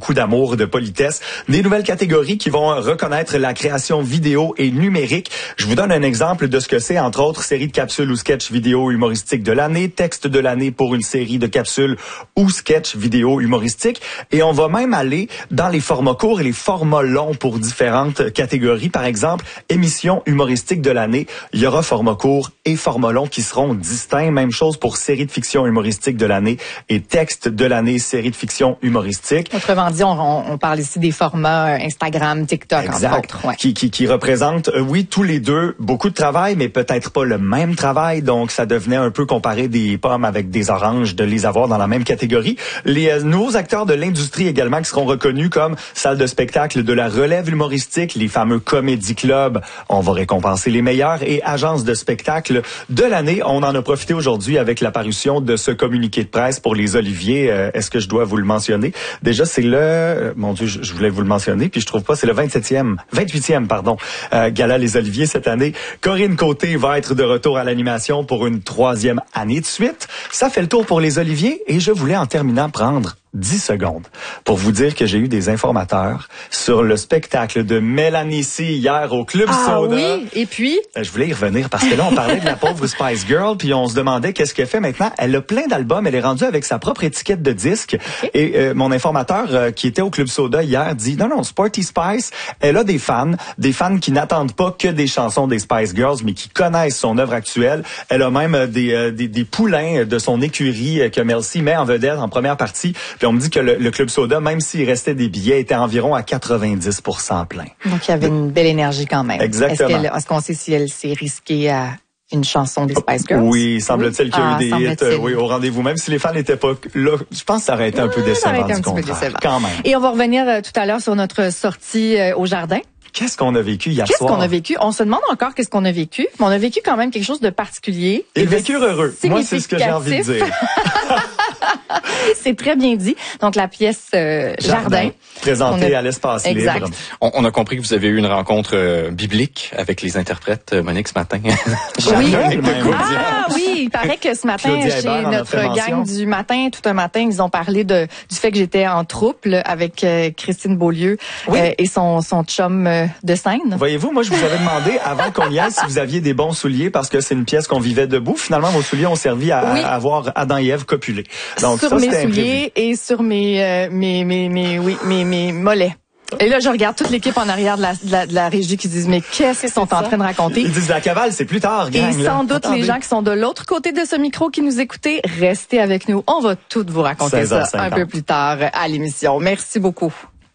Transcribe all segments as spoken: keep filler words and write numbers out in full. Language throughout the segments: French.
beaucoup d'amour, de politesse. Des nouvelles catégories qui vont reconnaître la création vidéo et numérique. Je vous donne un exemple de ce que c'est, entre autres, série de capsules ou sketch vidéo humoristique de l'année, texte de l'année pour une série de capsules ou sketch vidéo humoristique. Et on va même aller dans les formats courts et les formats longs pour différentes catégories. Par exemple, émission humoristique de l'année, il y aura format court et format long qui seront distincts. Même chose pour série de fiction humoristique de l'année et texte de l'année, série de fiction humoristique. Autrement dit, on, on parle ici des formats Instagram, TikTok, exact. entre autres. Ouais. Qui, qui, qui représentent, euh, oui, tous les deux, beaucoup de travail, mais peut-être pas le même travail. Donc, ça devenait un peu comparer des pommes avec des oranges, de les avoir dans la même catégorie. Les euh, nouveaux acteurs de l'industrie également qui seront reconnus comme salle de spectacle de la relève humoristique, les fameux comédie clubs, on va récompenser les meilleurs, et agences de spectacle de l'année. On en a profité aujourd'hui avec l'apparition de ce communiqué de presse pour les Oliviers. Euh, est-ce que je dois vous le mentionner? Déjà, c'est le... Euh, mon Dieu, je, je voulais vous le mentionner, puis je trouve pas, c'est le vingt-septième, vingt-huitième, pardon, euh, Gala les Oliviers cette année. Corinne Côté va être de retour à l'animation pour une troisième année de suite. Ça fait le tour pour les Oliviers, et je voulais en terminant prendre dix secondes pour vous dire que j'ai eu des informateurs sur le spectacle de Mélanie C hier au Club ah, Soda. Oui, et puis? Je voulais y revenir parce que là, on parlait de la pauvre Spice Girl, puis on se demandait qu'est-ce qu'elle fait maintenant. Elle a plein d'albums, elle est rendue avec sa propre étiquette de disque. Okay. Et euh, mon informateur euh, qui était au Club Soda hier dit, non, non, Sporty Spice, elle a des fans, des fans qui n'attendent pas que des chansons des Spice Girls, mais qui connaissent son œuvre actuelle. Elle a même euh, des, euh, des, des poulains de son écurie euh, que Mel C met en vedette en première partie. Puis on me dit que le, le Club Soda, même s'il restait des billets, était environ à quatre-vingt-dix pour cent plein. Donc, il y avait une belle énergie quand même. Exactement. Est-ce, qu'elle, est-ce qu'on sait si elle s'est risquée à une chanson des Spice Girls? Oui, semble-t-il qu'il y a eu ah, des hits euh, oui, au rendez-vous. Même si les fans n'étaient pas là, je pense que ça aurait été un peu décevant du contraire. Quand même. Et on va revenir euh, tout à l'heure sur notre sortie euh, au jardin. Qu'est-ce qu'on a vécu hier qu'est-ce soir? Qu'est-ce qu'on a vécu? On se demande encore qu'est-ce qu'on a vécu, mais on a vécu quand même quelque chose de particulier. Et, et vécu heureux. Moi, c'est ce que j'ai envie de dire. C'est très bien dit. Donc, la pièce euh, Jardin. Jardin présentée a... à l'espace exact. libre. On, on a compris que vous avez eu une rencontre euh, biblique avec les interprètes, euh, Monique, ce matin. Oui. Ah oui, il paraît que ce matin, Claudia chez Hébert notre gang du matin, tout un matin, ils ont parlé de du fait que j'étais en trouble avec euh, Christine Beaulieu oui. euh, et son, son chum euh, de scène. Voyez-vous, moi, je vous avais demandé, avant qu'on y aille, si vous aviez des bons souliers, parce que c'est une pièce qu'on vivait debout. Finalement, vos souliers ont servi à, oui. à avoir Adam et Ève copulés. Donc, sur ça, mes souliers et sur mes, euh, mes, mes, mes, oui, mes, mes mollets. Et là, je regarde toute l'équipe en arrière de la, de la, de la régie qui disent, mais qu'est-ce qu'ils sont en train de raconter? Ils disent, la cavale, c'est plus tard, gang, Et là. sans doute, Attendez. les gens qui sont de l'autre côté de ce micro qui nous écoutez, restez avec nous. On va tout vous raconter ça un peu plus tard à l'émission. Merci beaucoup.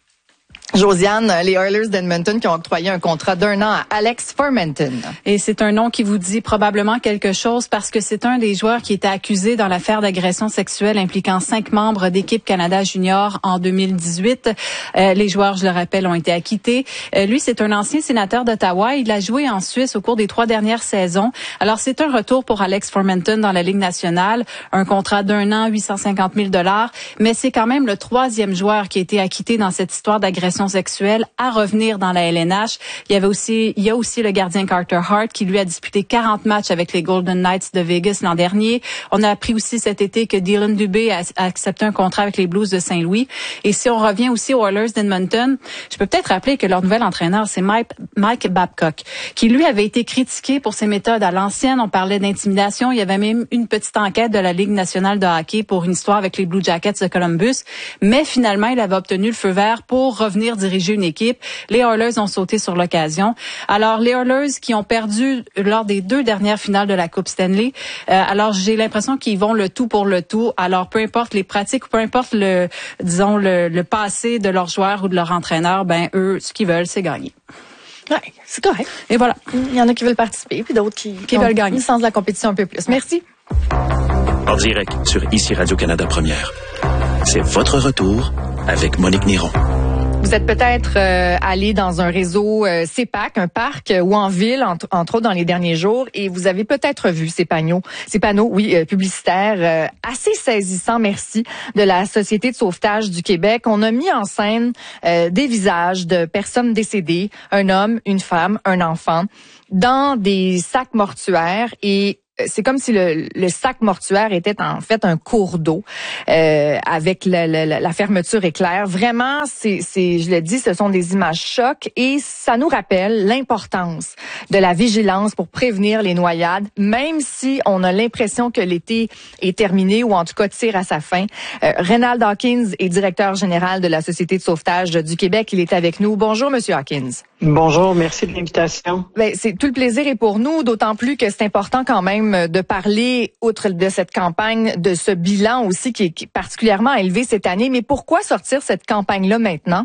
Josiane, les Oilers d'Edmonton qui ont octroyé un contrat d'un an à Alex Formenton. Et c'est un nom qui vous dit probablement quelque chose parce que c'est un des joueurs qui était accusé dans l'affaire d'agression sexuelle impliquant cinq membres d'équipe Canada Junior en deux mille dix-huit. Euh, les joueurs, je le rappelle, ont été acquittés. Euh, lui, c'est un ancien sénateur d'Ottawa. Il a joué en Suisse au cours des trois dernières saisons. Alors, c'est un retour pour Alex Formenton dans la Ligue nationale. Un contrat d'un an, huit cent cinquante mille dollars. Mais c'est quand même le troisième joueur qui a été acquitté dans cette histoire d'agression sexuelle à revenir dans la L N H. Il y avait aussi, il y a aussi le gardien Carter Hart qui lui a disputé quarante matchs avec les Golden Knights de Vegas l'an dernier. On a appris aussi cet été que Dylan Dubé a, a accepté un contrat avec les Blues de Saint-Louis. Et si on revient aussi aux Oilers d'Edmonton, je peux peut-être rappeler que leur nouvel entraîneur, c'est Mike, Mike Babcock, qui lui avait été critiqué pour ses méthodes à l'ancienne. On parlait d'intimidation. Il y avait même une petite enquête de la Ligue nationale de hockey pour une histoire avec les Blue Jackets de Columbus. Mais finalement, il avait obtenu le feu vert pour revenir diriger une équipe. Les Oilers ont sauté sur l'occasion. Alors, les Oilers qui ont perdu lors des deux dernières finales de la Coupe Stanley, euh, alors j'ai l'impression qu'ils vont le tout pour le tout. Alors, peu importe les pratiques, peu importe le, disons, le, le passé de leurs joueurs ou de leur entraîneur, ben eux, ce qu'ils veulent, c'est gagner. Ouais, c'est correct. Et voilà. Il y en a qui veulent participer, puis d'autres qui, qui veulent gagner. Une sens de la compétition un peu plus. Merci. En direct sur Ici Radio-Canada Première. C'est votre retour avec Monique Néron. Vous êtes peut-être euh, allé dans un réseau euh, C E P A C, un parc euh, ou en ville, entre, entre autres dans les derniers jours, et vous avez peut-être vu ces panneaux, ces panneaux, oui, euh, publicitaires euh, assez saisissants, merci, de la Société de sauvetage du Québec. On a mis en scène euh, des visages de personnes décédées, un homme, une femme, un enfant, dans des sacs mortuaires et c'est comme si le, le sac mortuaire était en fait un cours d'eau euh, avec la, la, la fermeture éclair. Vraiment, c'est, c'est, je le dis, ce sont des images chocs et ça nous rappelle l'importance de la vigilance pour prévenir les noyades, même si on a l'impression que l'été est terminé ou en tout cas tire à sa fin. Euh, Reynald Hawkins est directeur général de la Société de sauvetage du Québec. Il est avec nous. Bonjour, Monsieur Hawkins. Bonjour, merci de l'invitation. Ben, c'est tout le plaisir est pour nous, d'autant plus que c'est important quand même de parler, outre de cette campagne, de ce bilan aussi qui est particulièrement élevé cette année. Mais pourquoi sortir cette campagne-là maintenant?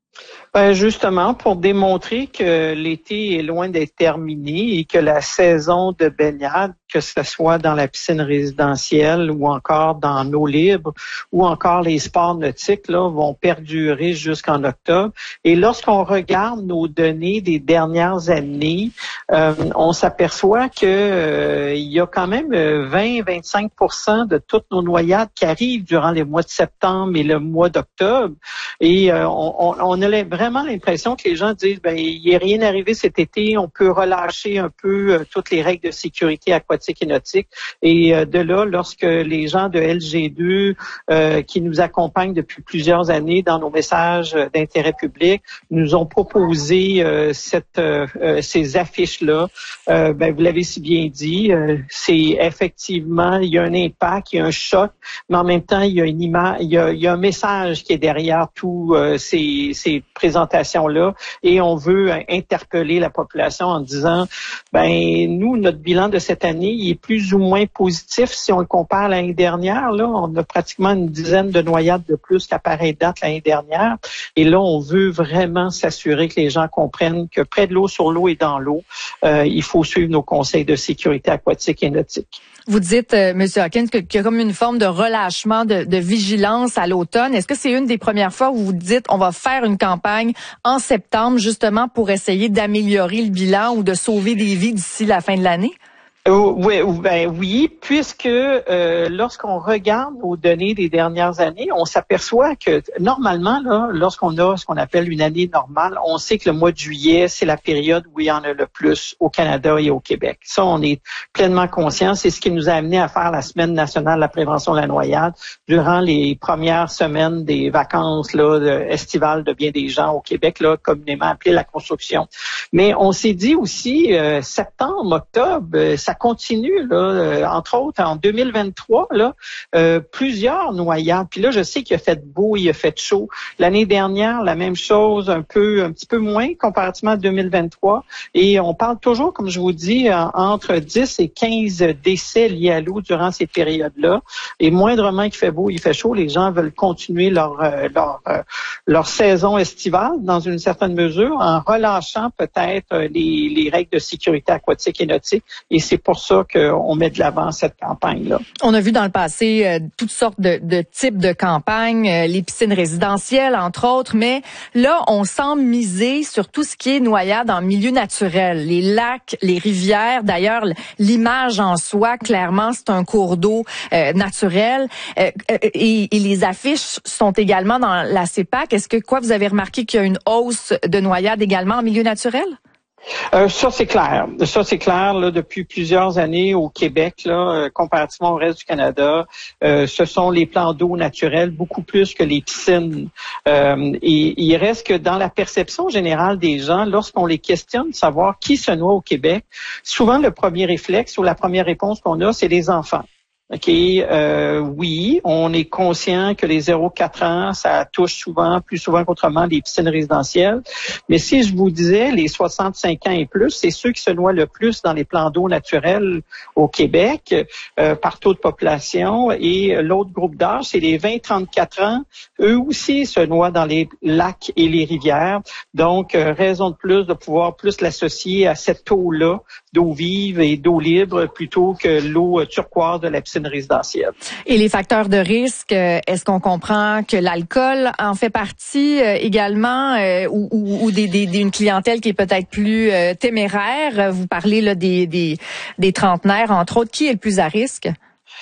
Ben justement, pour démontrer que l'été est loin d'être terminé et que la saison de baignade, que ce soit dans la piscine résidentielle ou encore dans l'eau libre ou encore les sports nautiques, là, vont perdurer jusqu'en octobre. Et lorsqu'on regarde nos données des dernières années, euh, on s'aperçoit que euh, il y a quand même vingt à vingt-cinq pour cent de toutes nos noyades qui arrivent durant les mois de septembre et le mois d'octobre. Et euh, on, on a vraiment l'impression que les gens disent, ben il n'y est rien arrivé cet été, on peut relâcher un peu euh, toutes les règles de sécurité aquatique et nautique. Et euh, de là, lorsque les gens de L G deux euh, qui nous accompagnent depuis plusieurs années dans nos messages d'intérêt public nous ont proposé euh, cette, euh, ces affiches-là, euh, ben vous l'avez si bien dit, euh, c'est effectivement, il y a un impact, il y a un choc, mais en même temps, il y a une image, il y a, il y a un message qui est derrière tous euh, ces, ces présentations-là et on veut interpeller la population en disant, ben nous, notre bilan de cette année, il est plus ou moins positif si on le compare à l'année dernière. Là, on a pratiquement une dizaine de noyades de plus qu'à pareille date l'année dernière. Et là, on veut vraiment s'assurer que les gens comprennent que près de l'eau, sur l'eau et dans l'eau, euh, il faut suivre nos conseils de sécurité aquatique et nautique. Vous dites, euh, M. Hawkins, qu'il y a comme une forme de relâchement, de, de vigilance à l'automne. Est-ce que c'est une des premières fois où vous dites on va faire une campagne en septembre justement pour essayer d'améliorer le bilan ou de sauver des vies d'ici la fin de l'année? Oui, ben oui, puisque euh, lorsqu'on regarde nos données des dernières années, on s'aperçoit que normalement, là, lorsqu'on a ce qu'on appelle une année normale, on sait que le mois de juillet, c'est la période où il y en a le plus au Canada et au Québec. Ça, on est pleinement conscient. C'est ce qui nous a amené à faire la Semaine nationale de la prévention de la noyade durant les premières semaines des vacances là, de, estivales de bien des gens au Québec, là, communément appelé la construction. Mais on s'est dit aussi, euh, septembre, octobre, ça continue, là, euh, entre autres, en deux mille vingt-trois, là, euh, plusieurs noyades. Puis là, je sais qu'il a fait beau, il a fait chaud. L'année dernière, la même chose, un peu, un petit peu moins comparativement à deux mille vingt-trois. Et on parle toujours, comme je vous dis, en, entre dix et quinze décès liés à l'eau durant ces périodes-là. Et moindrement qu'il fait beau, il fait chaud, les gens veulent continuer leur euh, leur euh, leur saison estivale dans une certaine mesure en relâchant peut-être euh, les, les règles de sécurité aquatique et nautique. Et c'est pour ça qu'on met de l'avant cette campagne-là. On a vu dans le passé euh, toutes sortes de, de types de campagnes, euh, les piscines résidentielles, entre autres, mais là, on semble miser sur tout ce qui est noyade en milieu naturel, les lacs, les rivières. D'ailleurs, l'image en soi, clairement, c'est un cours d'eau euh, naturel. Euh, et, et les affiches sont également dans la C E P A C. Est-ce que, quoi, vous avez remarqué qu'il y a une hausse de noyade également en milieu naturel? Euh, ça, c'est clair. Ça, c'est clair là, depuis plusieurs années au Québec, là, euh, comparativement au reste du Canada. Euh, ce sont les plans d'eau naturels beaucoup plus que les piscines. Euh, et il reste que dans la perception générale des gens, lorsqu'on les questionne de savoir qui se noie au Québec, souvent le premier réflexe ou la première réponse qu'on a, c'est les enfants. OK, euh, oui, on est conscient que les zéro à quatre ans, ça touche souvent, plus souvent qu'autrement, les piscines résidentielles. Mais si je vous disais les soixante-cinq ans et plus, c'est ceux qui se noient le plus dans les plans d'eau naturels au Québec, euh, par taux de population. Et l'autre groupe d'âge, c'est les vingt à trente-quatre ans. Eux aussi se noient dans les lacs et les rivières. Donc, euh, raison de plus de pouvoir plus l'associer à cette eau-là, d'eau vive et d'eau libre, plutôt que l'eau turquoise de la piscine résidentielle. Et les facteurs de risque, est-ce qu'on comprend que l'alcool en fait partie euh, également euh, ou, ou, ou des, des, d'une clientèle qui est peut-être plus euh, téméraire? Vous parlez là des, des, des trentenaires, entre autres. Qui est le plus à risque?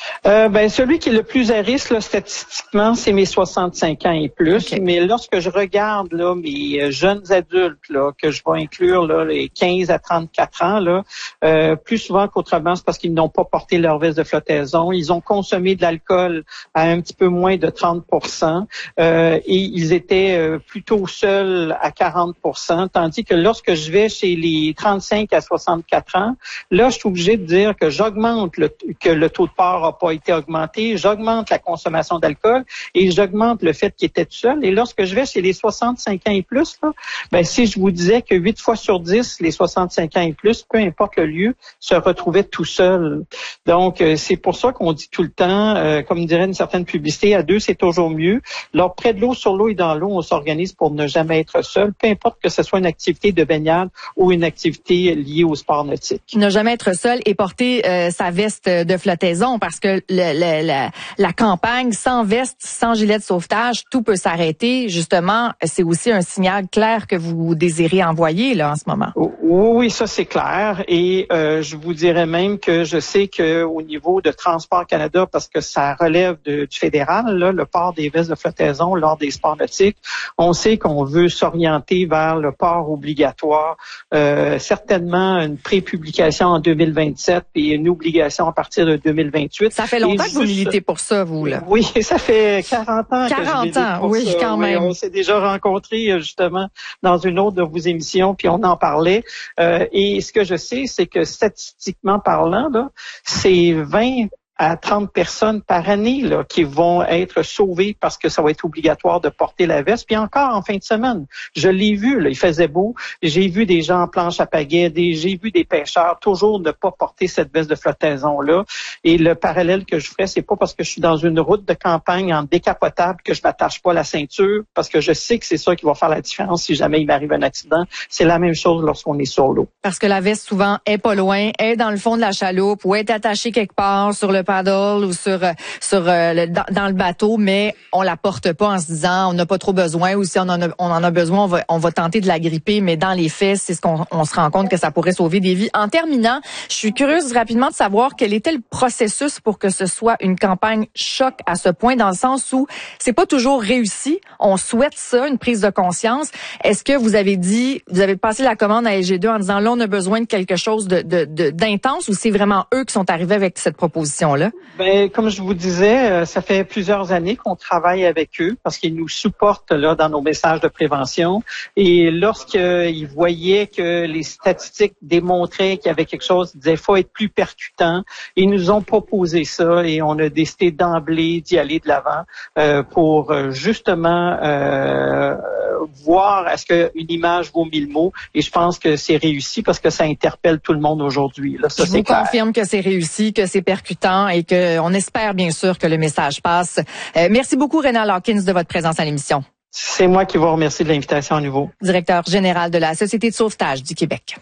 Euh, ben celui qui est le plus à risque là, statistiquement, c'est mes soixante-cinq ans et plus. Okay. Mais lorsque je regarde là mes jeunes adultes là que je vais inclure là les quinze à trente-quatre ans là, euh, plus souvent qu'autrement, c'est parce qu'ils n'ont pas porté leur veste de flottaison. Ils ont consommé de l'alcool à un petit peu moins de trente pour cent euh, et ils étaient euh, plutôt seuls à quarante pour cent. Tandis que lorsque je vais chez les trente-cinq à soixante-quatre ans, là je suis obligé de dire que j'augmente le, que le taux de port a pas été augmenté, j'augmente la consommation d'alcool et j'augmente le fait qu'il était tout seul. Et lorsque je vais chez les soixante-cinq ans et plus, là, ben si je vous disais que huit fois sur dix, les soixante-cinq ans et plus, peu importe le lieu, se retrouvaient tout seuls. Donc, euh, c'est pour ça qu'on dit tout le temps, euh, comme dirait une certaine publicité, à deux, c'est toujours mieux. Alors, près de l'eau, sur l'eau et dans l'eau, on s'organise pour ne jamais être seul, peu importe que ce soit une activité de baignade ou une activité liée au sport nautique. Ne jamais être seul et porter euh, sa veste de flottaison parce que le, le, la, la campagne sans veste, sans gilet de sauvetage, tout peut s'arrêter. Justement, c'est aussi un signal clair que vous désirez envoyer là en ce moment. Oui, ça c'est clair. Et euh, je vous dirais même que je sais que au niveau de Transport Canada, parce que ça relève de, du fédéral, là, le port des vestes de flottaison lors des sports nautiques, on sait qu'on veut s'orienter vers le port obligatoire. Euh, certainement une prépublication en deux mille vingt-sept et une obligation à partir de deux mille vingt-huit. Ça fait longtemps et que vous militez pour ça, vous, là. Oui, ça fait quarante ans quarante que je milite ans, pour oui, ça. quand même. Oui, on s'est déjà rencontrés, justement, dans une autre de vos émissions, puis on en parlait. Euh, et ce que je sais, c'est que statistiquement parlant, là, c'est vingt à trente personnes par année là, qui vont être sauvées parce que ça va être obligatoire de porter la veste. Puis encore en fin de semaine, je l'ai vu, là, il faisait beau. J'ai vu des gens en planche à pagaie, des, j'ai vu des pêcheurs toujours ne pas porter cette veste de flottaison-là. Et le parallèle que je ferais, c'est pas parce que je suis dans une route de campagne en décapotable que je m'attache pas à la ceinture, parce que je sais que c'est ça qui va faire la différence si jamais il m'arrive un accident. C'est la même chose lorsqu'on est sur l'eau. Parce que la veste, souvent, est pas loin, est dans le fond de la chaloupe ou est attachée quelque part sur le paddle ou sur sur euh, le, dans, dans le bateau, mais on la porte pas en se disant on n'a pas trop besoin, ou si on en a, on en a besoin, on va, on va tenter de la gripper, mais dans les faits, c'est ce qu'on on se rend compte que ça pourrait sauver des vies. En terminant, je suis curieuse rapidement de savoir quel était le processus pour que ce soit une campagne choc à ce point, dans le sens où c'est pas toujours réussi. On souhaite ça, une prise de conscience. Est-ce que vous avez dit, vous avez passé la commande à L G deux en disant là on a besoin de quelque chose de, de, de d'intense, ou c'est vraiment eux qui sont arrivés avec cette proposition-là? Ben, comme je vous disais, ça fait plusieurs années qu'on travaille avec eux parce qu'ils nous supportent là dans nos messages de prévention. Et lorsqu'ils voyaient que les statistiques démontraient qu'il y avait quelque chose, ils disaient faut être plus percutant. Ils nous ont proposé ça et on a décidé d'emblée d'y aller de l'avant euh, pour justement euh, voir est-ce qu'une image vaut mille mots. Et je pense que c'est réussi parce que ça interpelle tout le monde aujourd'hui. Là, ça, je vous confirme que c'est réussi, que c'est percutant et que on espère bien sûr que le message passe. Euh, merci beaucoup, Rénal Hawkins, de votre présence à l'émission. C'est moi qui vous remercie de l'invitation à nouveau. Directeur général de la Société de sauvetage du Québec.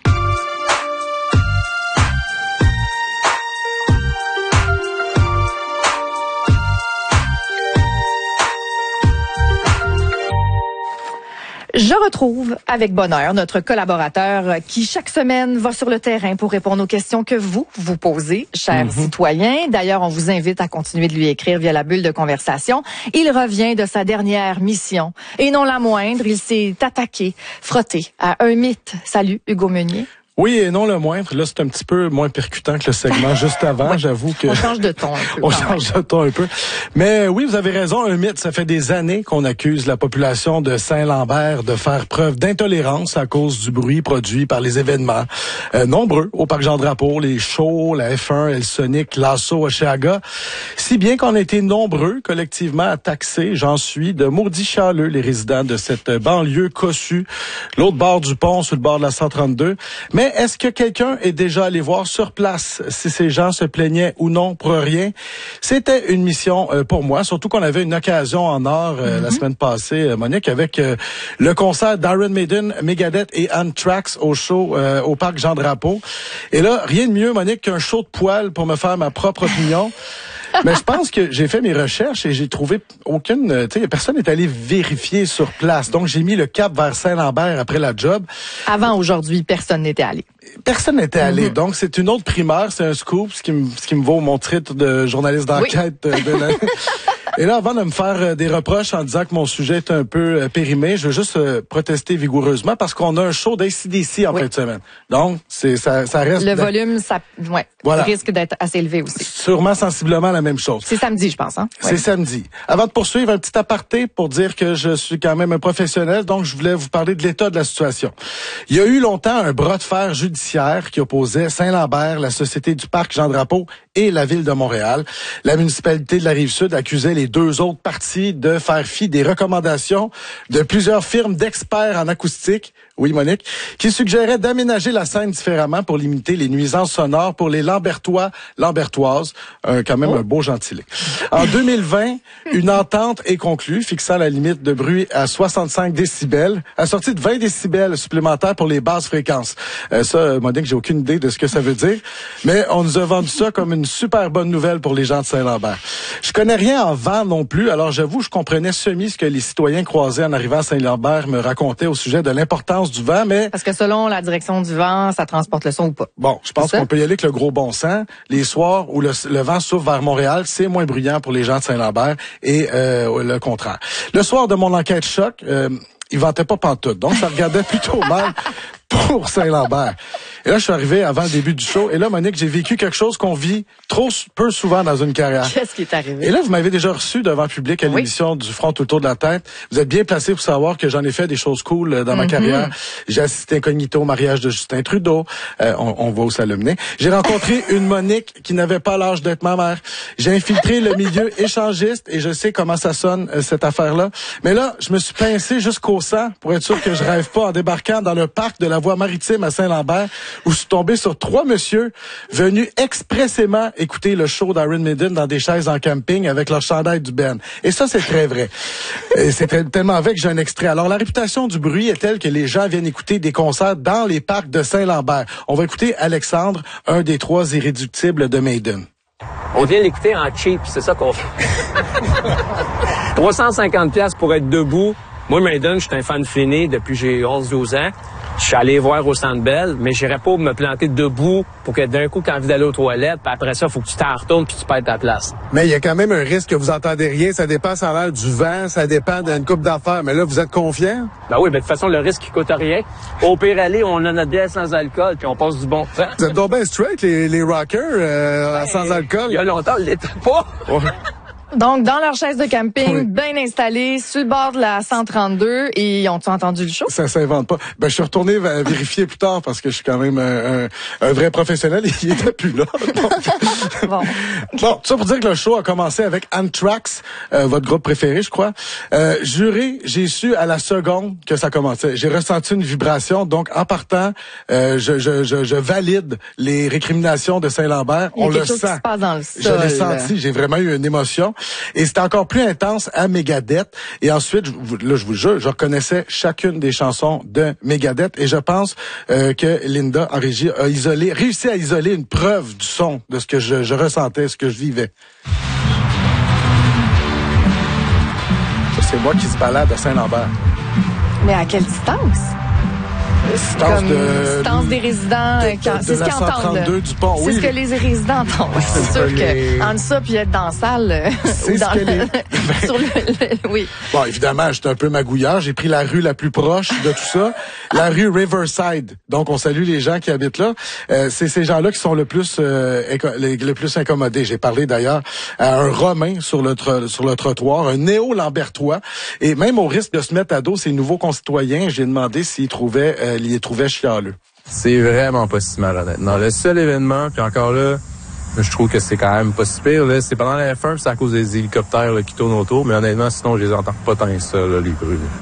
Je retrouve avec bonheur notre collaborateur qui chaque semaine va sur le terrain pour répondre aux questions que vous vous posez, chers mm-hmm. citoyens. D'ailleurs, on vous invite à continuer de lui écrire via la bulle de conversation. Il revient de sa dernière mission. Et non la moindre, il s'est attaqué, frotté à un mythe. Salut, Hugo Meunier. Oui, et non le moindre. Là, c'est un petit peu moins percutant que le segment juste avant. Oui. J'avoue que... On change de ton un peu. On change de ton un peu. Mais oui, vous avez raison, un mythe. Ça fait des années qu'on accuse la population de Saint-Lambert de faire preuve d'intolérance à cause du bruit produit par les événements euh, nombreux au Parc Jean-Drapeau, les shows, la F un, El Sonic, l'Asso, Oshéaga. Si bien qu'on a été nombreux collectivement à taxer, j'en suis, de maudits chaleux, les résidents de cette banlieue cossue, l'autre bord du pont, sur le bord de la cent trente-deux. Mais est-ce que quelqu'un est déjà allé voir sur place si ces gens se plaignaient ou non pour rien? C'était une mission euh, pour moi, surtout qu'on avait une occasion en or euh, mm-hmm. la semaine passée, euh, Monique, avec euh, le concert d'Iron Maiden, Megadeth et Anthrax au show euh, au Parc Jean-Drapeau. Et là, rien de mieux, Monique, qu'un show de poil pour me faire ma propre opinion. Mais je pense que j'ai fait mes recherches et j'ai trouvé aucune... Tu sais, personne n'est allé vérifier sur place. Donc, j'ai mis le cap vers Saint-Lambert après la job. Avant aujourd'hui, personne n'était allé. Personne n'était allé. Mm-hmm. Donc, c'est une autre primeur, c'est un scoop, ce qui me, ce qui me vaut mon titre de journaliste d'enquête oui. de l'année. Et là, avant de me faire euh, des reproches en disant que mon sujet est un peu euh, périmé, je veux juste euh, protester vigoureusement parce qu'on a un show d'A C D C en oui. fin de semaine. Donc, c'est ça, ça reste... Le volume, ça ouais, voilà. risque d'être assez élevé aussi. Sûrement sensiblement la même chose. C'est samedi, je pense. Hein? C'est ouais. samedi. Avant de poursuivre, un petit aparté pour dire que je suis quand même un professionnel, donc je voulais vous parler de l'état de la situation. Il y a eu longtemps un bras de fer judiciaire qui opposait Saint-Lambert, la Société du Parc Jean-Drapeau et la Ville de Montréal. La municipalité de la Rive-Sud accusait les deux autres parties de faire fi des recommandations de plusieurs firmes d'experts en acoustique, oui Monique, qui suggéraient d'aménager la scène différemment pour limiter les nuisances sonores pour les Lambertois, Lambertoises, euh, quand même oh. un beau gentilé. En deux mille vingt, une entente est conclue fixant la limite de bruit à soixante-cinq décibels, assortie de vingt décibels supplémentaires pour les basses fréquences. Euh, ça, Monique, j'ai aucune idée de ce que ça veut dire, mais on nous a vendu ça comme une super bonne nouvelle pour les gens de Saint-Lambert. Je connais rien en vent non plus, alors j'avoue, je comprenais semi ce que les citoyens croisés en arrivant à Saint-Lambert me racontaient au sujet de l'importance du vent, mais... Parce que selon la direction du vent, ça transporte le son ou pas. Bon, je pense qu'on peut y aller avec le gros bon sens. Les soirs où le, le vent souffle vers Montréal, c'est moins bruyant pour les gens de Saint-Lambert et euh, le contraire. Le soir de mon enquête choc, euh, il ventait pas pantoute, donc ça regardait plutôt mal pour Saint-Lambert. Et là, je suis arrivé avant le début du show. Et là, Monique, j'ai vécu quelque chose qu'on vit trop peu souvent dans une carrière. Qu'est-ce qui est arrivé? Et là, vous m'avez déjà reçu devant le public à oui. l'émission du Front autour de la tête. Vous êtes bien placé pour savoir que j'en ai fait des choses cool dans mm-hmm. ma carrière. J'ai assisté incognito au mariage de Justin Trudeau. Euh, on, on va où ça l'a mené. J'ai rencontré une Monique qui n'avait pas l'âge d'être ma mère. J'ai infiltré le milieu échangiste et je sais comment ça sonne, euh, cette affaire-là. Mais là, je me suis pincé jusqu'au sang pour être sûr que je rêve pas en débarquant dans le parc de la Voie maritime à Saint-Lambert où je suis tombé sur trois messieurs venus expressément écouter le show d'Iron Maiden dans des chaises en camping avec leur chandail du Ben. Et ça, c'est très vrai. Et c'est très, tellement vrai que j'ai un extrait. Alors, la réputation du bruit est telle que les gens viennent écouter des concerts dans les parcs de Saint-Lambert. On va écouter Alexandre, un des trois irréductibles de Maiden. On vient l'écouter en cheap, c'est ça qu'on fait. trois cent cinquante dollars pour être debout. Moi, Maiden, je suis un fan fini depuis que j'ai onze douze ans. Je suis allé voir au Centre Bell, mais j'irais pas me planter debout pour que d'un coup, quand tu as envie d'aller aux toilettes, puis après ça, il faut que tu t'en retournes puis tu perds ta place. Mais il y a quand même un risque que vous entendez rien. Ça dépend ça a l'air du vent, ça dépend d'une coupe d'affaires. Mais là, vous êtes confiant? Ben oui, ben de toute façon, le risque, il coûte rien. Au pire aller, on a notre bière sans alcool puis on passe du bon temps. Vous êtes donc bien straight, les, les rockers, euh, ben, sans alcool? Il y a longtemps, on l'était pas. Donc, dans leur chaise de camping, oui. bien installée, sur le bord de la cent trente-deux, et ont-ils entendu le show? Ça s'invente pas. Ben, je suis retourné vérifier plus tard parce que je suis quand même un, un, un vrai professionnel et il était plus là. Donc... bon. Bon, tout ça pour dire que le show a commencé avec Anthrax, euh, votre groupe préféré, je crois. Euh, juré, j'ai su à la seconde que ça commençait. J'ai ressenti une vibration. Donc, en partant, euh, je, je, je, je valide les récriminations de Saint-Lambert. Il y a On quelque le chose sent. Qui se passe dans le sol. Je l'ai senti. J'ai vraiment eu une émotion. Et c'était encore plus intense à Megadeth. Et ensuite, je, là, je vous jure, je reconnaissais chacune des chansons de Megadeth. Et je pense euh, que Linda, en régie, a isolé, réussi à isoler une preuve du son de ce que je, je ressentais, ce que je vivais. Ça, c'est moi qui se balade à Saint-Lambert. Mais à quelle distance? Distance Comme de, distance des résidents, de, de, c'est ce qu'ils entendent. Du pont. C'est oui, ce que les résidents entendent. Oui, c'est sûr les... que entre ça puis être dans la salle, c'est ou dans ce que le, les... sur le, le, oui. Bon, évidemment, j'étais un peu magouillard. J'ai pris la rue la plus proche de tout ça, la rue Riverside. Donc, on salue les gens qui habitent là. Euh, c'est ces gens-là qui sont le plus euh, éco- les, le plus incommodés. J'ai parlé d'ailleurs à un Romain sur le tr- sur le trottoir, un néo-lambertois, et même au risque de se mettre à dos ses nouveaux concitoyens, j'ai demandé s'ils trouvaient euh, les trouvaient chialeux. C'est vraiment pas si mal, honnêtement. Le seul événement, puis encore là, je trouve que c'est quand même pas si pire, là, c'est pendant la F un, c'est à cause des hélicoptères là, qui tournent autour, mais honnêtement, sinon, je les entends pas tant que ça, là, les bruits.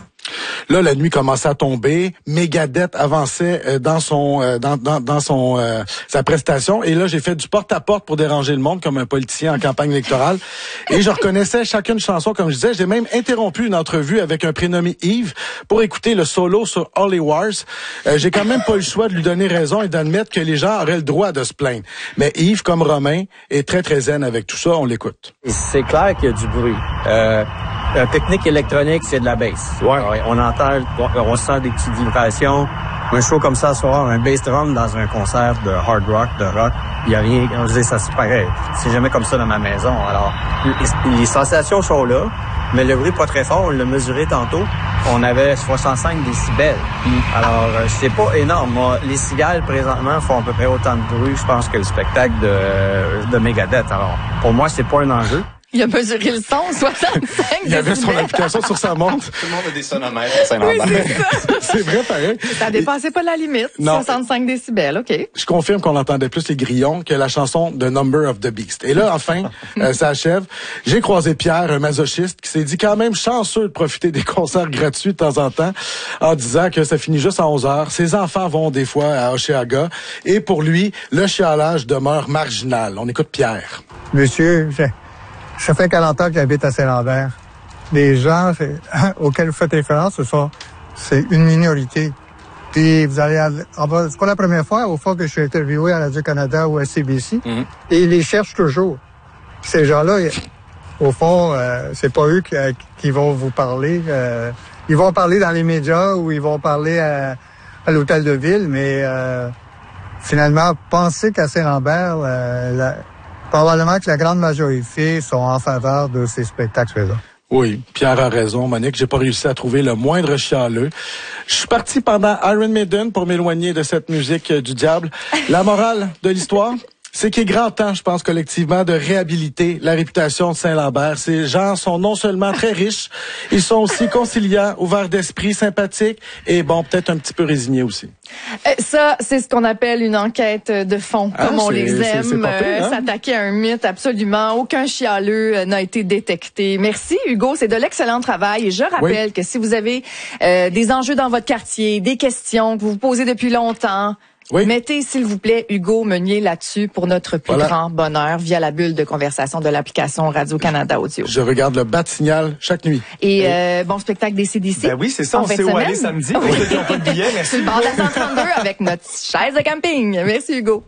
Là, la nuit commençait à tomber. Megadeth avançait euh, dans son euh, dans dans, dans son euh, sa prestation. Et là, j'ai fait du porte-à-porte pour déranger le monde comme un politicien en campagne électorale. Et je reconnaissais chacune chanson, comme je disais. J'ai même interrompu une entrevue avec un prénommé Yves pour écouter le solo sur Holy Wars. Euh, j'ai quand même pas eu le choix de lui donner raison et d'admettre que les gens auraient le droit de se plaindre. Mais Yves, comme Romain, est très, très zen avec tout ça. On l'écoute. C'est clair qu'il y a du bruit. Euh, un pique-nique électronique, c'est de la bass. Ouais. On entend, on sent des petites vibrations. Un show comme ça, soir, un bass drum dans un concert de hard rock, de rock, il y a rien, je dis, ça c'est pareil. C'est jamais comme ça dans ma maison. Alors, les, les sensations sont là, mais le bruit pas très fort. On l'a mesuré tantôt. On avait soixante-cinq décibels. Alors, euh, c'est pas énorme. Moi, les cigales, présentement, font à peu près autant de bruit, je pense, que le spectacle de, de Megadeth. Alors, pour moi, c'est pas un enjeu. Il a mesuré le son, soixante-cinq Il avait son application sur sa montre. Tout le monde a des sonomètres à Saint-Lambert. Oui, c'est ça. C'est vrai, pareil. Ça dépassait pas la limite. Non. soixante-cinq décibels, OK. Je confirme qu'on entendait plus les grillons que la chanson The Number of the Beast. Et là, enfin, euh, ça achève. J'ai croisé Pierre, un masochiste, qui s'est dit quand même chanceux de profiter des concerts gratuits de temps en temps, en disant que ça finit juste à onze heures. Ses enfants vont des fois à Hochelaga. Et pour lui, le chialage demeure marginal. On écoute Pierre. Monsieur, j'ai... Ça fait quarante ans que j'habite à Saint-Lambert. Les gens auxquels vous faites référence, ce sont, c'est une minorité. Puis vous allez, c'est pas la première fois, au fond, que je suis interviewé à Radio-Canada ou à C B C, mm-hmm. et ils les cherchent toujours. Ces gens-là, au fond, euh, c'est pas eux qui, qui vont vous parler. Euh, ils vont parler dans les médias ou ils vont parler à, à l'hôtel de ville, mais euh, finalement, pensez qu'à Saint-Lambert, euh, la, probablement que la grande majorité sont en faveur de ces spectacles-là. Oui, Pierre a raison, Monique. J'ai pas réussi à trouver le moindre chialeux. Je suis parti pendant Iron Maiden pour m'éloigner de cette musique du diable. La morale de l'histoire, c'est qu'il est grand temps, je pense, collectivement, de réhabiliter la réputation de Saint-Lambert. Ces gens sont non seulement très riches, ils sont aussi conciliants, ouverts d'esprit, sympathiques et, bon, peut-être un petit peu résignés aussi. Ça, c'est ce qu'on appelle une enquête de fond, ah, comme on les aime. C'est, c'est pas pire, hein? S'attaquer à un mythe, absolument. Aucun chialeux n'a été détecté. Merci, Hugo. C'est de l'excellent travail. Et je rappelle oui. que si vous avez euh, des enjeux dans votre quartier, des questions que vous vous posez depuis longtemps, oui. mettez, s'il vous plaît, Hugo Meunier là-dessus pour notre plus voilà. grand bonheur via la bulle de conversation de l'application Radio-Canada Audio. Je regarde le Bat-Signal chaque nuit. Et euh, bon spectacle des C D C. Ben oui, c'est ça. On sait où aller samedi. Pour ceux qui n'ont pas de billets, merci. Sur le bord de la cent trente-deux avec notre chaise de camping. Merci, Hugo.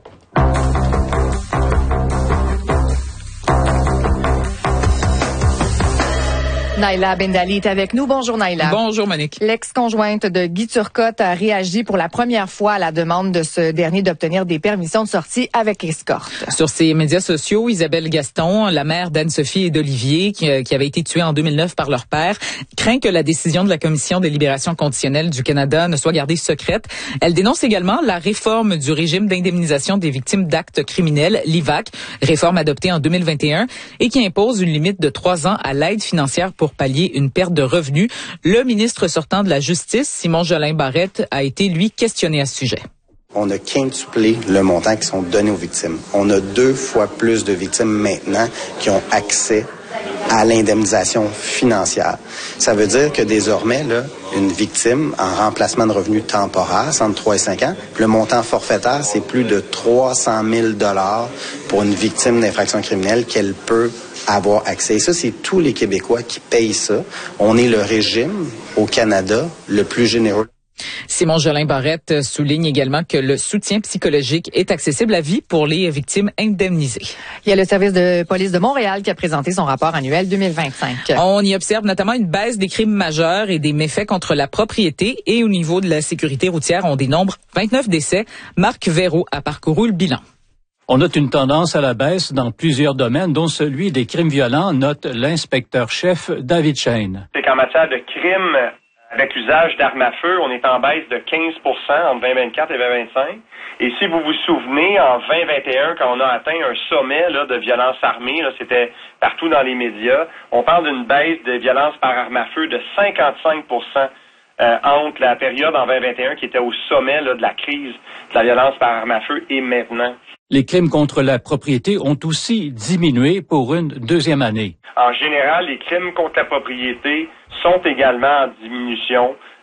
Naila Bendali est avec nous. Bonjour Naila. Bonjour Monique. L'ex-conjointe de Guy Turcotte a réagi pour la première fois à la demande de ce dernier d'obtenir des permissions de sortie avec escorte. Sur ses médias sociaux, Isabelle Gaston, la mère d'Anne-Sophie et d'Olivier, qui, qui avait été tués en deux mille neuf par leur père, craint que la décision de la Commission des libérations conditionnelles du Canada ne soit gardée secrète. Elle dénonce également la réforme du régime d'indemnisation des victimes d'actes criminels, l'I V A C, réforme adoptée en deux mille vingt et un et qui impose une limite de trois ans à l'aide financière pour pallier une perte de revenus. Le ministre sortant de la Justice, Simon Jolin Barrette, a été, lui, questionné à ce sujet. On a quintuplé le montant qui sont donnés aux victimes. On a deux fois plus de victimes maintenant qui ont accès à l'indemnisation financière. Ça veut dire que désormais, là, une victime en remplacement de revenus temporaire, c'est entre trois et cinq ans, le montant forfaitaire, c'est plus de trois cent mille dollars pour une victime d'infraction criminelle qu'elle peut avoir accès. Et ça, c'est tous les Québécois qui payent ça. On est le régime au Canada le plus généreux. Simon Jolin Barrette souligne également que le soutien psychologique est accessible à vie pour les victimes indemnisées. Il y a le service de police de Montréal qui a présenté son rapport annuel deux mille vingt-cinq. On y observe notamment une baisse des crimes majeurs et des méfaits contre la propriété, et au niveau de la sécurité routière, on dénombre vingt-neuf décès. Marc Véraud a parcouru le bilan. On note une tendance à la baisse dans plusieurs domaines, dont celui des crimes violents, note l'inspecteur-chef David Shane. C'est qu'en matière de crimes avec l'usage d'armes à feu, on est en baisse de quinze pour cent entre vingt vingt-quatre et vingt vingt-cinq. Et si vous vous souvenez, en vingt vingt et un, quand on a atteint un sommet là, de violence armée, là, c'était partout dans les médias, on parle d'une baisse de violence par arme à feu de cinquante-cinq pour cent euh, entre la période en vingt vingt et un, qui était au sommet là, de la crise de la violence par arme à feu, et maintenant. Les crimes contre la propriété ont aussi diminué pour une deuxième année. En général, les crimes contre la propriété sont également en diminution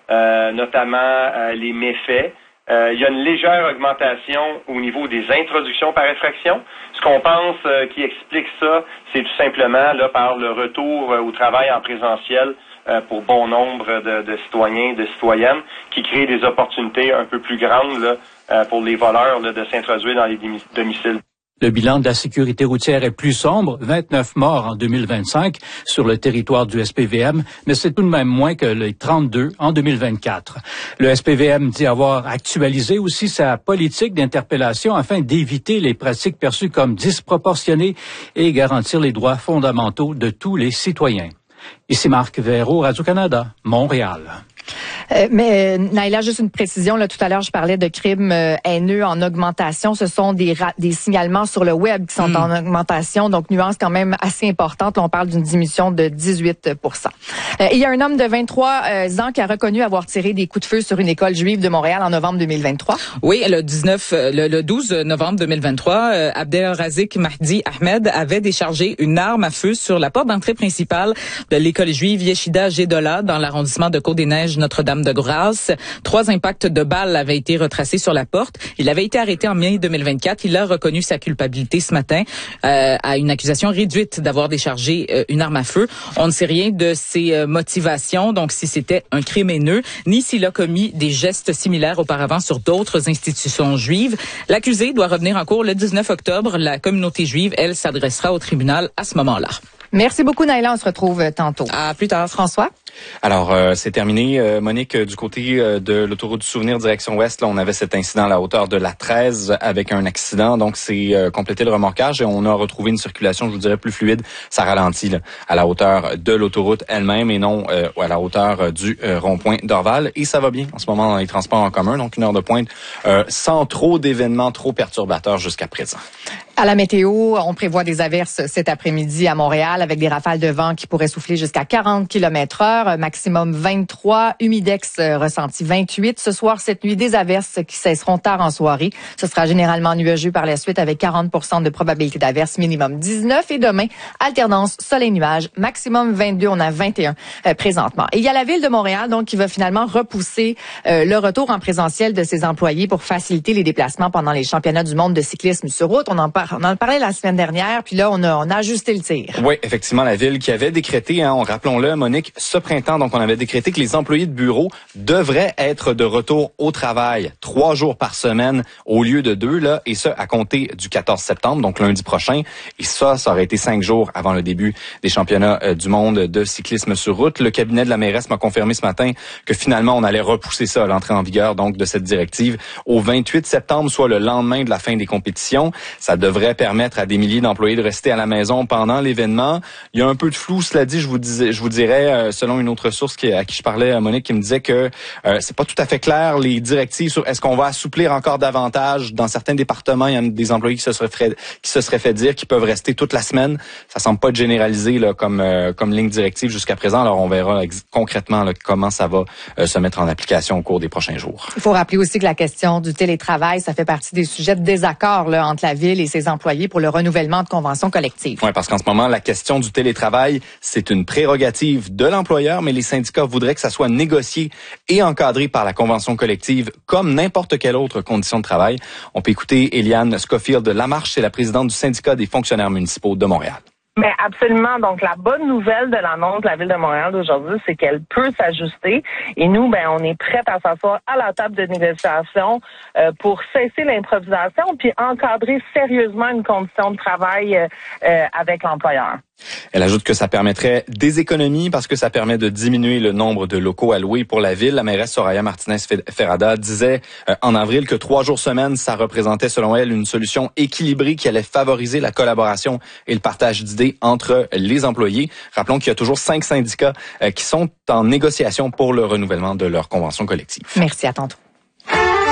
euh, notamment euh, les méfaits. Euh, il y a une légère augmentation au niveau des introductions par effraction. Ce qu'on pense euh, qui explique ça, c'est tout simplement là par le retour euh, au travail en présentiel euh, pour bon nombre de, de citoyens, de citoyennes, qui crée des opportunités un peu plus grandes là, euh, pour les voleurs là, de s'introduire dans les domiciles. Le bilan de la sécurité routière est plus sombre, vingt-neuf morts en deux mille vingt-cinq sur le territoire du S P V M, mais c'est tout de même moins que les trente-deux en deux mille vingt-quatre. Le S P V M dit avoir actualisé aussi sa politique d'interpellation afin d'éviter les pratiques perçues comme disproportionnées et garantir les droits fondamentaux de tous les citoyens. Ici Marc Véraud, Radio-Canada, Montréal. Euh, mais Naïla, juste une précision. Là, tout à l'heure, je parlais de crimes euh, haineux en augmentation. Ce sont des, ra- des signalements sur le web qui sont mmh. en augmentation. Donc, nuance quand même assez importante. Là, on parle d'une diminution de dix-huit pour cent. Euh, il y a un homme de vingt-trois ans qui a reconnu avoir tiré des coups de feu sur une école juive de Montréal en novembre deux mille vingt-trois. Oui, le dix-neuf, le, le douze novembre deux mille vingt-trois, euh, Abdelrazik Mahdi Ahmed avait déchargé une arme à feu sur la porte d'entrée principale de l'école juive Yeshida Gedola dans l'arrondissement de Côte-des-Neiges, Notre-Dame de Grâce. Trois impacts de balles avaient été retracés sur la porte. Il avait été arrêté en mai deux mille vingt-quatre. Il a reconnu sa culpabilité ce matin euh, à une accusation réduite d'avoir déchargé euh, une arme à feu. On ne sait rien de ses euh, motivations, donc si c'était un crime haineux, ni s'il a commis des gestes similaires auparavant sur d'autres institutions juives. L'accusé doit revenir en cours le dix-neuf octobre. La communauté juive, elle, s'adressera au tribunal à ce moment-là. Merci beaucoup, Naïla. On se retrouve tantôt. À plus tard. François? Alors, euh, c'est terminé. Euh, Monique, du côté euh, de l'autoroute du Souvenir direction ouest, là, on avait cet incident à la hauteur de la treize avec un accident. Donc, c'est euh, complété le remorquage et on a retrouvé une circulation, je vous dirais, plus fluide. Ça ralentit là, à la hauteur de l'autoroute elle-même et non euh, à la hauteur euh, du euh, rond-point d'Orval. Et ça va bien en ce moment dans les transports en commun. Donc, une heure de pointe euh, sans trop d'événements trop perturbateurs jusqu'à présent. À la météo, on prévoit des averses cet après-midi à Montréal avec des rafales de vent qui pourraient souffler jusqu'à quarante kilomètres heure, maximum vingt-trois, humidex euh, ressenti vingt-huit. Ce soir, cette nuit, des averses qui cesseront tard en soirée. Ce sera généralement nuageux par la suite avec quarante pour cent de probabilité d'averse, minimum dix-neuf. Et demain, alternance soleil-nuage, maximum vingt-deux, on a vingt et un euh, présentement. Et il y a la Ville de Montréal donc qui va finalement repousser euh, le retour en présentiel de ses employés pour faciliter les déplacements pendant les championnats du monde de cyclisme sur route. On en parle On en parlait la semaine dernière, puis là, on a, on a ajusté le tir. Oui, effectivement, la Ville qui avait décrété, hein, rappelons-le, Monique, ce printemps, donc on avait décrété que les employés de bureau devraient être de retour au travail trois jours par semaine au lieu de deux, là, et ça à compter du quatorze septembre, donc lundi prochain. Et ça, ça aurait été cinq jours avant le début des championnats euh, du monde de cyclisme sur route. Le cabinet de la mairesse m'a confirmé ce matin que finalement, on allait repousser ça, l'entrée en vigueur donc de cette directive, au vingt-huit septembre, soit le lendemain de la fin des compétitions. Ça devrait permettre à des milliers d'employés de rester à la maison pendant l'événement. Il y a un peu de flou, cela dit, je vous disais, je vous dirais, selon une autre source qui, à qui je parlais, Monique, qui me disait que euh, c'est pas tout à fait clair les directives sur est-ce qu'on va assouplir encore davantage. Dans certains départements, il y a des employés qui se seraient fait, qui se seraient fait dire qu'ils peuvent rester toute la semaine. Ça semble pas être généralisé là, comme euh, comme ligne directive jusqu'à présent. Alors on verra ex- concrètement là, comment ça va euh, se mettre en application au cours des prochains jours. Il faut rappeler aussi que la question du télétravail, ça fait partie des sujets de désaccord là, entre la Ville et ses employés pour le renouvellement de conventions collectives. Oui, parce qu'en ce moment, la question du télétravail, c'est une prérogative de l'employeur, mais les syndicats voudraient que ça soit négocié et encadré par la convention collective comme n'importe quelle autre condition de travail. On peut écouter Eliane Schofield de Lamarche, c'est la présidente du syndicat des fonctionnaires municipaux de Montréal. Mais absolument. Donc, la bonne nouvelle de l'annonce de la Ville de Montréal d'aujourd'hui, c'est qu'elle peut s'ajuster. Et nous, ben, on est prêts à s'asseoir à la table de négociation euh, pour cesser l'improvisation puis encadrer sérieusement une condition de travail euh, euh, avec l'employeur. Elle ajoute que ça permettrait des économies parce que ça permet de diminuer le nombre de locaux alloués pour la ville. La mairesse Soraya Martinez-Ferrada disait euh, en avril que trois jours semaine, ça représentait selon elle une solution équilibrée qui allait favoriser la collaboration et le partage d'idées entre les employés. Rappelons qu'il y a toujours cinq syndicats euh, qui sont en négociation pour le renouvellement de leur convention collective. Merci, à tantôt.